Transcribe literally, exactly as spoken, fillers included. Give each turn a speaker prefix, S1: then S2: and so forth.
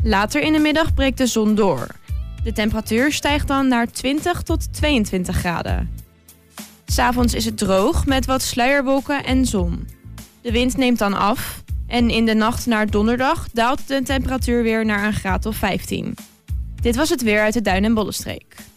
S1: Later in de middag breekt de zon door. De temperatuur stijgt dan naar twintig tot tweeëntwintig graden. 'S Avonds is het droog met wat sluierwolken en zon. De wind neemt dan af en in de nacht naar donderdag daalt de temperatuur weer naar een graad of vijftien. Dit was het weer uit de Duin- en Bollenstreek.